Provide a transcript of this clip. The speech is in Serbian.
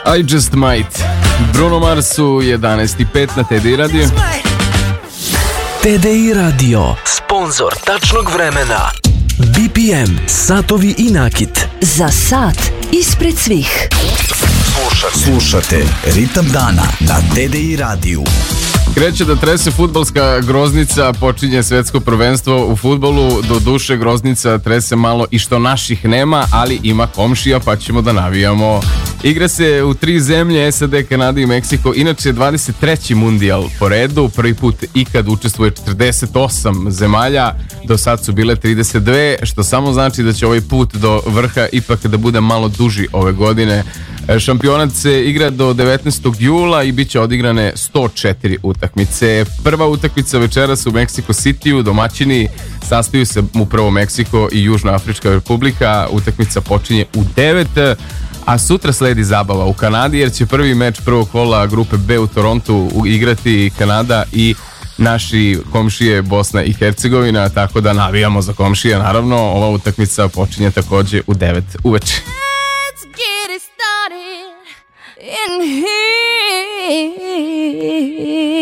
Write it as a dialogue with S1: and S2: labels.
S1: I Just Might. Bruno Mars u 11.05 na TDI Radio.
S2: TDI Radio, sponzor tačnog vremena. BPM, satovi i nakit.
S3: Za sat ispred svih.
S2: Slušate Ritam dana na TDI radiju.
S1: Kreće da trese fudbalska groznica, počinje svetsko prvenstvo u fudbalu. Do duše groznica trese malo i što naših nema, ali ima komšija pa ćemo da navijamo. Igra se u 3 zemlje, SAD, Kanada i Meksiko. Inače 23. mundijal po redu, prvi put ikad učestvuje 48 zemalja, do sad su bile 32, što samo znači da će ovaj put do vrha ipak da bude malo duži ove godine. Šampionat se igra do 19. jula i bit će odigrane 104 utakmice. Prva utakmica večeras u Meksiko Cityu, domaćini sastaju se upravo Meksiko i Južnoafrička republika. Utakmica počinje u 9, a sutra sledi zabava u Kanadi jer će prvi meč prvog kola grupe B u Torontu igrati Kanada i naši komšije Bosna i Hercegovina, tako da navijamo za komšije naravno. Ova utakmica počinje takođe u 9 uveče.
S4: In here